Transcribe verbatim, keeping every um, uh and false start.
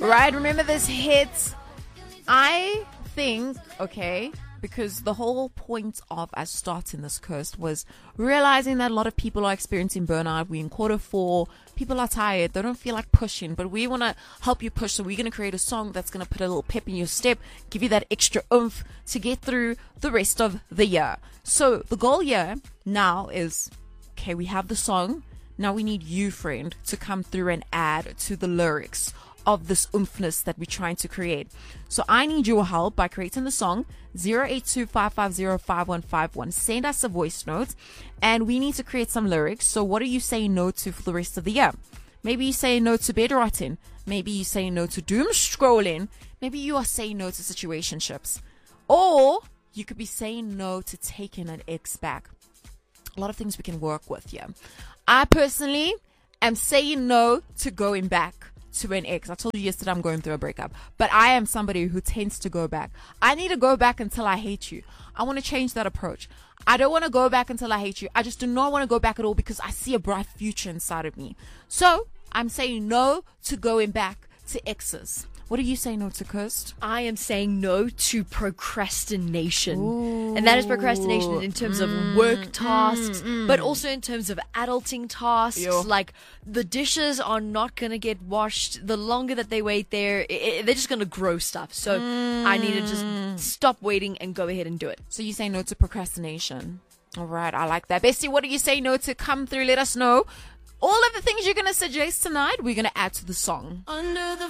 Right, remember this hit? I think, okay, because the whole point of us starting this curse was realizing that a lot of people are experiencing burnout. We're in quarter four. People are tired. They don't feel like pushing, but we want to help you push. So we're going to create a song that's going to put a little pep in your step, give you that extra oomph to get through the rest of the year. So the goal here now is, okay, we have the song. Now we need you, friend, to come through and add to the lyrics of this oomphness that we're trying to create. So I need your help by creating the song zero eight two five five zero five one five one. Send us a voice note and we need to create some lyrics. So what are you saying no to for the rest of the year? Maybe you say no to bed rotting. Maybe you say no to doom scrolling. Maybe you are saying no to situationships. Or you could be saying no to taking an ex back. A lot of things we can work with here. I personally am saying no to going back to an ex. I told you yesterday I'm going through a breakup, but I am somebody who tends to go back. I need to go back until I hate you. I want to change that approach. I don't want to go back until I hate you. I just do not want to go back at all because I see a bright future inside of me. So I'm saying no to going back to exes. What do you say no to, Kirst? I am saying no to procrastination. Ooh. And that is procrastination in terms of Mm, work tasks, mm, mm. but also in terms of adulting tasks. Yo. Like the dishes are not going to get washed. The longer that they wait there, i i they're just going to grow stuff. So Mm. I need to just stop waiting and go ahead and do it. So you say no to procrastination. All right, I like that. Bestie, what do you say no to? Come through, let us know. All of the things you're going to suggest tonight, we're going to add to the song. Under the